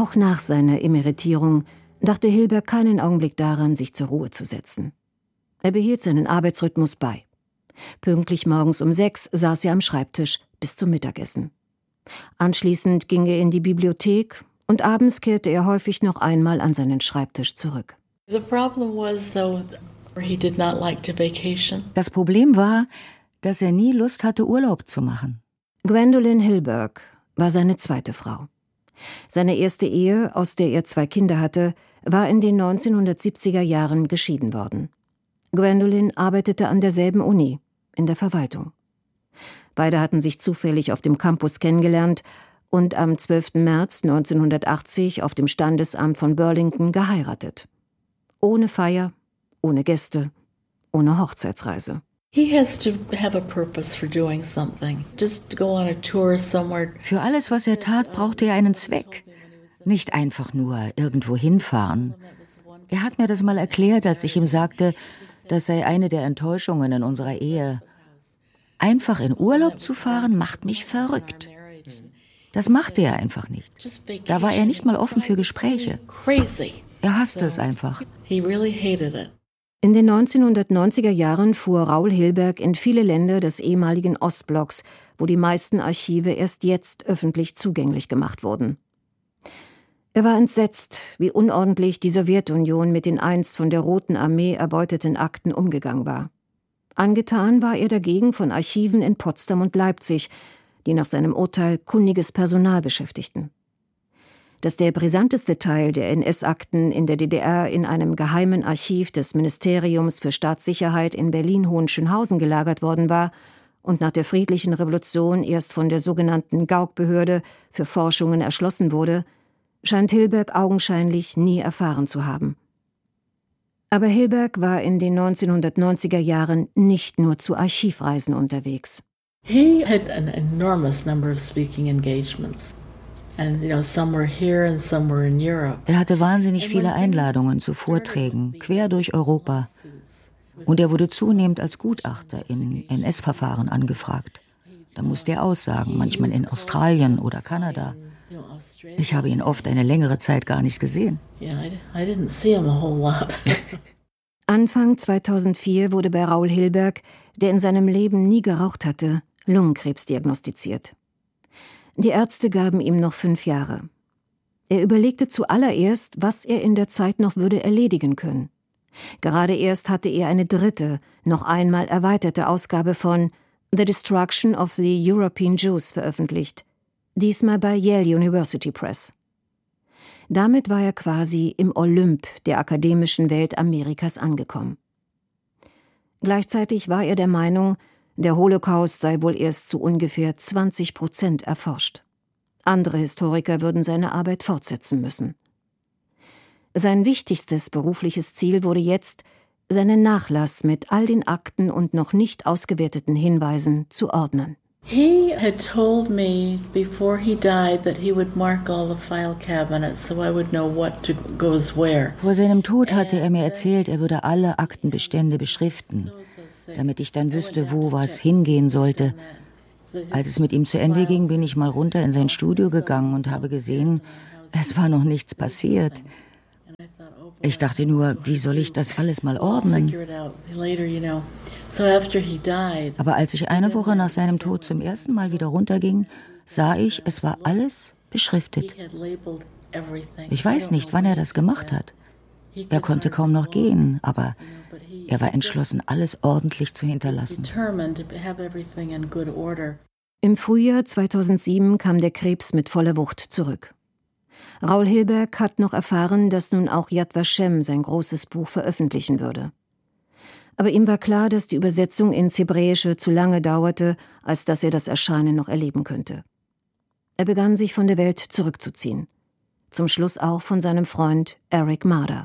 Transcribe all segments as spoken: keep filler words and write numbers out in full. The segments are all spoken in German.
Auch nach seiner Emeritierung dachte Hilberg keinen Augenblick daran, sich zur Ruhe zu setzen. Er behielt seinen Arbeitsrhythmus bei. Pünktlich morgens um sechs saß er am Schreibtisch bis zum Mittagessen. Anschließend ging er in die Bibliothek und abends kehrte er häufig noch einmal an seinen Schreibtisch zurück. Das Problem war, dass er nie Lust hatte, Urlaub zu machen. Gwendolyn Hilberg war seine zweite Frau. Seine erste Ehe, aus der er zwei Kinder hatte, war in den neunzehnhundertsiebziger Jahren geschieden worden. Gwendolyn arbeitete an derselben Uni, in der Verwaltung. Beide hatten sich zufällig auf dem Campus kennengelernt und am zwölften März neunzehnhundertachtzig auf dem Standesamt von Burlington geheiratet. Ohne Feier, ohne Gäste, ohne Hochzeitsreise. He has to have a purpose for doing something. Just go on a tour somewhere. Für alles, was er tat, brauchte er einen Zweck. Nicht einfach nur irgendwo hinfahren. Er hat mir das mal erklärt, als ich ihm sagte, das sei eine der Enttäuschungen in unserer Ehe. Einfach in Urlaub zu fahren, macht mich verrückt. Das machte er einfach nicht. Da war er nicht mal offen für Gespräche. Er hasste es einfach. In den neunzehnhundertneunziger Jahren fuhr Raoul Hilberg in viele Länder des ehemaligen Ostblocks, wo die meisten Archive erst jetzt öffentlich zugänglich gemacht wurden. Er war entsetzt, wie unordentlich die Sowjetunion mit den einst von der Roten Armee erbeuteten Akten umgegangen war. Angetan war er dagegen von Archiven in Potsdam und Leipzig, die nach seinem Urteil kundiges Personal beschäftigten. Dass der brisanteste Teil der N S-Akten in der D D R in einem geheimen Archiv des Ministeriums für Staatssicherheit in Berlin-Hohenschönhausen gelagert worden war und nach der friedlichen Revolution erst von der sogenannten Gauck-Behörde für Forschungen erschlossen wurde, scheint Hilberg augenscheinlich nie erfahren zu haben. Aber Hilberg war in den neunzehnhundertneunziger Jahren nicht nur zu Archivreisen unterwegs. He had an enormous number of speaking engagements. And, you know, some were here and some were in Europe. Er hatte wahnsinnig viele Einladungen zu Vorträgen, quer durch Europa. Und er wurde zunehmend als Gutachter in N S-Verfahren angefragt. Da musste er aussagen, manchmal in Australien oder Kanada. Ich habe ihn oft eine längere Zeit gar nicht gesehen. Anfang zweitausendvier wurde bei Raoul Hilberg, der in seinem Leben nie geraucht hatte, Lungenkrebs diagnostiziert. Die Ärzte gaben ihm noch fünf Jahre. Er überlegte zuallererst, was er in der Zeit noch würde erledigen können. Gerade erst hatte er eine dritte, noch einmal erweiterte Ausgabe von The Destruction of the European Jews veröffentlicht, diesmal bei Yale University Press. Damit war er quasi im Olymp der akademischen Welt Amerikas angekommen. Gleichzeitig war er der Meinung, der Holocaust sei wohl erst zu ungefähr zwanzig Prozent erforscht. Andere Historiker würden seine Arbeit fortsetzen müssen. Sein wichtigstes berufliches Ziel wurde jetzt, seinen Nachlass mit all den Akten und noch nicht ausgewerteten Hinweisen zu ordnen. He had told me before he died that he would mark all the file cabinets so I would know what to, goes where. Vor seinem Tod hatte er mir erzählt, er würde alle Aktenbestände beschriften, damit ich dann wüsste, wo was hingehen sollte. Als es mit ihm zu Ende ging, bin ich mal runter in sein Studio gegangen und habe gesehen, es war noch nichts passiert. Ich dachte nur, wie soll ich das alles mal ordnen? Aber als ich eine Woche nach seinem Tod zum ersten Mal wieder runterging, sah ich, es war alles beschriftet. Ich weiß nicht, wann er das gemacht hat. Er konnte kaum noch gehen, aber er war entschlossen, alles ordentlich zu hinterlassen. Im Frühjahr zweitausendsieben kam der Krebs mit voller Wucht zurück. Raoul Hilberg hat noch erfahren, dass nun auch Yad Vashem sein großes Buch veröffentlichen würde. Aber ihm war klar, dass die Übersetzung ins Hebräische zu lange dauerte, als dass er das Erscheinen noch erleben könnte. Er begann, sich von der Welt zurückzuziehen. Zum Schluss auch von seinem Freund Eric Marder.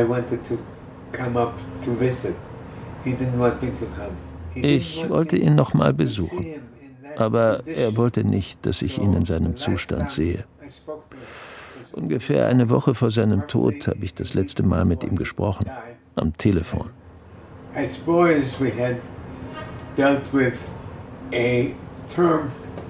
Ich wollte ihn noch mal besuchen, aber er wollte nicht, dass ich ihn in seinem Zustand sehe. Ungefähr eine Woche vor seinem Tod habe ich das letzte Mal mit ihm gesprochen, am Telefon.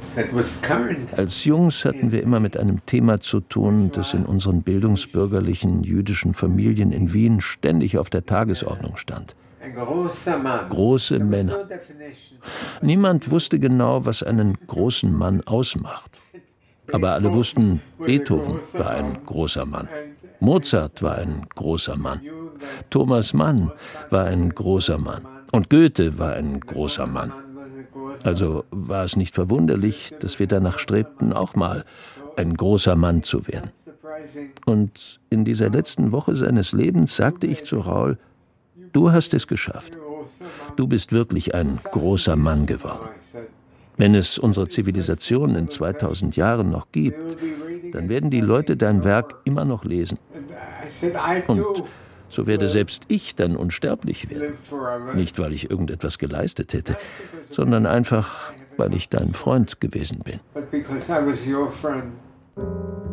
Als Jungs hatten wir immer mit einem Thema zu tun, das in unseren bildungsbürgerlichen jüdischen Familien in Wien ständig auf der Tagesordnung stand. Große Männer. Niemand wusste genau, was einen großen Mann ausmacht. Aber alle wussten, Beethoven war ein großer Mann. Mozart war ein großer Mann. Thomas Mann war ein großer Mann. Und Goethe war ein großer Mann. Also war es nicht verwunderlich, dass wir danach strebten, auch mal ein großer Mann zu werden. Und in dieser letzten Woche seines Lebens sagte ich zu Raoul, du hast es geschafft. Du bist wirklich ein großer Mann geworden. Wenn es unsere Zivilisation in zweitausend Jahren noch gibt, dann werden die Leute dein Werk immer noch lesen. Und so werde selbst ich dann unsterblich werden. Nicht, weil ich irgendetwas geleistet hätte, sondern einfach, weil ich dein Freund gewesen bin.